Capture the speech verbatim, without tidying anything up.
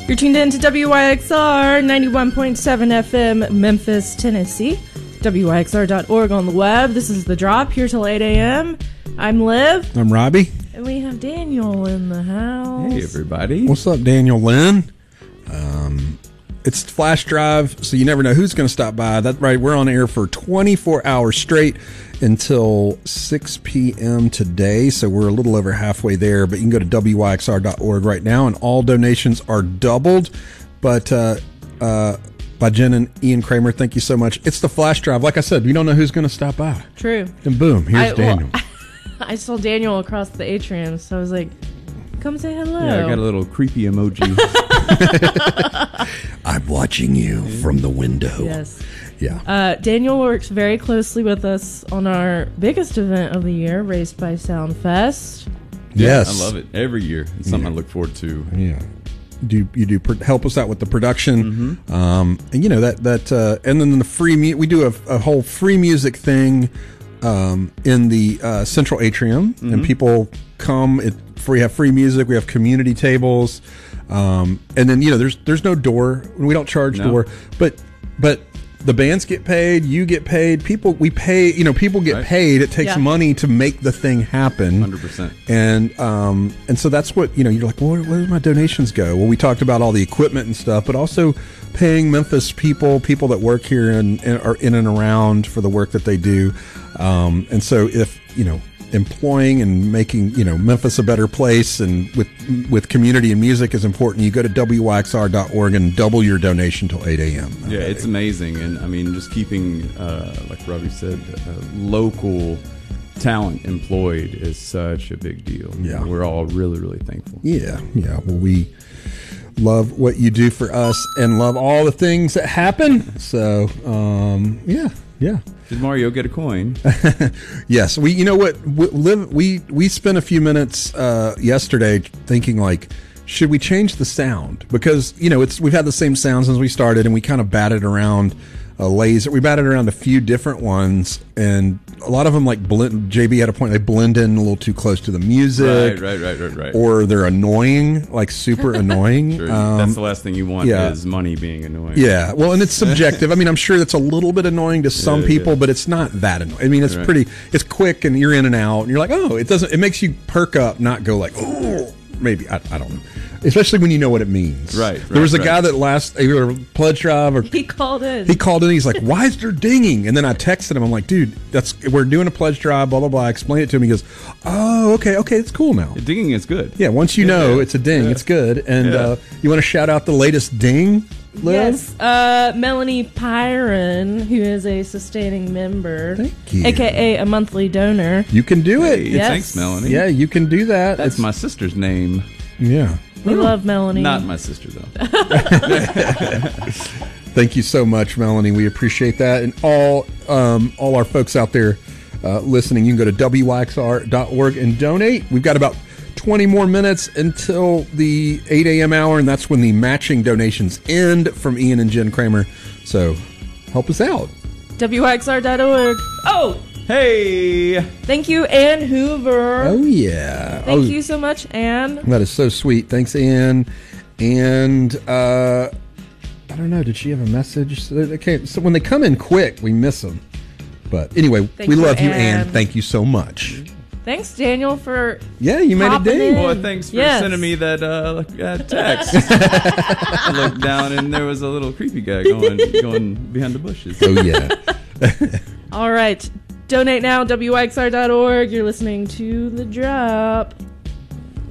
You're tuned in to W Y X R ninety-one point seven F M, Memphis, Tennessee. W Y X R dot org on the web. This is The Drop, here till eight a.m. I'm Liv. I'm Robbie. And we have Daniel in the house. Hey, everybody. What's up, Daniel Lynn? Um, it's Flash Drive, so you never know who's going to stop by. That's right. We're on air for twenty-four hours straight until six p.m. today, so we're a little over halfway there. But you can go to W Y X R dot org right now, and all donations are doubled. But uh, uh, by Jen and Ian Kramer, thank you so much. It's the Flash Drive. Like I said, we don't know who's going to stop by. True. And boom, here's I, Daniel. Well, I saw Daniel across the atrium, so I was like, come say hello. Yeah, I got a little creepy emoji. I'm watching you from the window. Yes. Yeah. Uh, Daniel works very closely with us on our biggest event of the year, Raised by Soundfest. Yes. I love it. Every year. It's something Yeah. I look forward to. Yeah. Do you do pr- help us out with the production, Mm-hmm. um, and you know that that uh, and then the free mu- we do a, a whole free music thing um, in the uh, central atrium, Mm-hmm. and people come. It, we have free music. We have community tables, um, and then you know there's there's no door. We don't charge No. door, but but the bands get paid. You get paid. People we pay. You know people get Right. paid. It takes Yeah. money to make the thing happen. one hundred percent. And um, and so that's what, you know, you're like, well, where, where do my donations go? Well, we talked about all the equipment and stuff, but also paying Memphis people, people that work here and, and are in and around for the work that they do. Um, and so if, you know, employing and making, you know, Memphis a better place and with with community and music is important, you go to W Y X R dot org and double your donation till eight a.m. Yeah, it's amazing. And I mean, just keeping, uh, like Robbie said, uh, local talent employed is such a big deal. Yeah. We're all really, really thankful. Yeah, yeah. Well, we love what you do for us and love all the things that happen. So, um, yeah, yeah. Did Mario get a coin? Yes, we. You know what? We live. We we spent a few minutes uh, yesterday thinking like, should we change the sound? Because you know it's we've had the same sound since we started, and we kind of batted around a laser. We batted around a few different ones, and a lot of them like blend. J B had a point. They blend in a little too close to the music, Right, right, right, right, right. or they're annoying, like super annoying. Sure. Um, That's the last thing you want yeah. is money being annoying. Yeah, well, and it's subjective. I mean, I'm sure that's a little bit annoying to some Yeah, people, yeah. but it's not that annoying. I mean, it's Right. pretty, it's quick, and you're in and out, and you're like, oh, it doesn't, it makes you perk up, not go like, oh, maybe, I, I don't know. Especially when you know what it means. Right, There was a right, guy right. that last, either pledge drive or He called in. he called in, he's like, why is there dinging? And then I texted him, I'm like, dude, that's, we're doing a pledge drive, blah, blah, blah. I explained it to him. He goes, oh, okay, okay, it's cool now. Dinging is good. Yeah, once you Yeah, know yeah. it's a ding, Yeah. it's good. And Yeah. uh, you want to shout out the latest ding, Liv? Yes, uh, Melanie Pyron, who is a sustaining member, Thank you. aka a monthly donor. You can do it. Hey, Yes. Thanks, Melanie. Yeah, you can do that. That's It's- my sister's name. Yeah. We love Melanie. Not my sister, though. Thank you so much, Melanie. We appreciate that. And all um, all our folks out there uh, listening, you can go to W Y X R dot org and donate. We've got about twenty more minutes until the eight a.m. hour, and that's when the matching donations end from Ian and Jen Kramer. So help us out. W Y X R dot org. Oh, Hey! thank you, Ann Hoover. Oh, yeah. Thank oh, you so much, Ann. That is so sweet. Thanks, Ann. And uh, I don't know. Did she have a message? So they came, so when they come in quick, we miss them. But anyway, Thank we you, love you, Ann. Ann. Thank you so much. Thanks, Daniel, for Yeah, you made a Popping ding. in. Well, thanks for Yes. sending me that uh, uh, text. I looked down and there was a little creepy guy going going behind the bushes. Oh, yeah. All right. Donate now, W Y X R dot org. You're listening to The Drop.